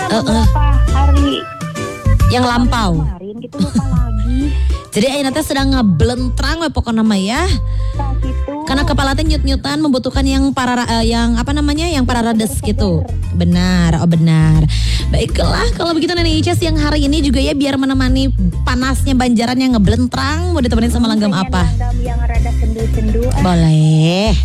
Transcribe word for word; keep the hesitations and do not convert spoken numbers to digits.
beberapa uh, uh. hari yang lampau. Kemarin gitu lupa lagi. Jadi ayeuna teh sedang ngeblentrang we pokokna mah ya. Gitu. Karena kepala teh nyut-nyutan membutuhkan yang para uh, yang apa namanya? Yang pararades gitu. Benar, oh benar. Baiklah, kalau begitu Nenek Ica siang hari ini juga ya biar menemani panasnya Banjaran yang ngeblentrang, mau ditemenin sama langgam apa? Langgam yang rada sendu-sendu. Boleh.